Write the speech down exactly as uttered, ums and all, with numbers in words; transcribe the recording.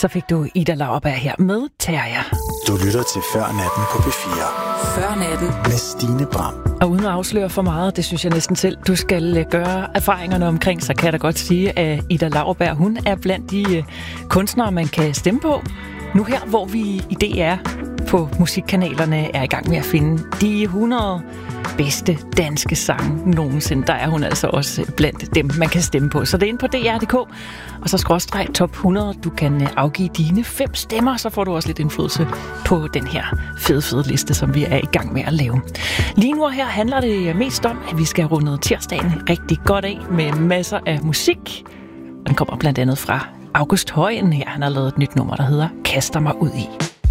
Så fik du Ida Lauerberg her med Terrier. Du lytter til Før Natten på P fire. Før Natten med Stine Bram. Og uden at afsløre for meget, det synes jeg næsten selv, du skal gøre erfaringerne omkring, så kan jeg da godt sige, at Ida Lauerberg, hun er blandt de kunstnere, man kan stemme på. Nu her, hvor vi i D R på musikkanalerne er i gang med at finde de hundrede bedste danske sange nogensinde. Der er hun altså også blandt dem, man kan stemme på. Så det er inde på D R punktum d k, og så skråstreg top hundrede. Du kan afgive dine fem stemmer, så får du også lidt indflydelse på den her fede, fede liste, som vi er i gang med at lave. Lige nu her handler det mest om, at vi skal runde tirsdagen rigtig godt af med masser af musik. Den kommer blandt andet fra August Højen her. Han har lavet et nyt nummer, der hedder Kaster mig ud i.